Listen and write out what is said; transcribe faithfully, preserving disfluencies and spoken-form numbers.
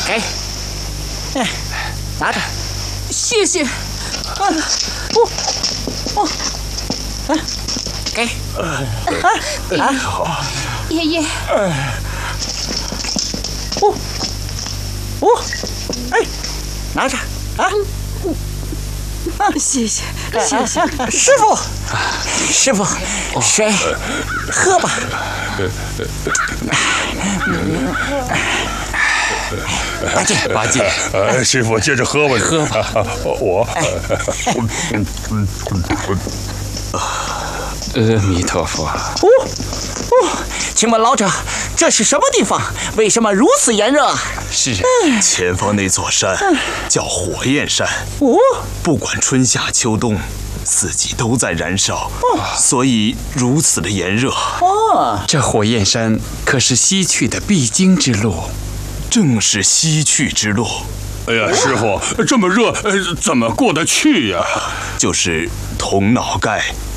给，哎，拿着。 谢谢。 啊，哦，哦，啊，给。啊，好。 爷爷。 哦，哦，哎，拿着啊。 啊，谢谢，谢谢， 师傅，师傅，水，喝吧。八戒， 八戒， 呃，师傅接着喝吧， 喝吧。 我， 阿弥陀佛。 哦哦，请问老者，这是什么地方？为什么如此炎热？ 是， 前方那座山叫火焰山。 哦， 不管春夏秋冬，四季都在燃烧，所以如此的炎热。 哦， 这火焰山可是西去的必经之路。 正是西去之路。 哎呀，师傅，这么热，呃，怎么过得去呀？ 就是铜脑盖、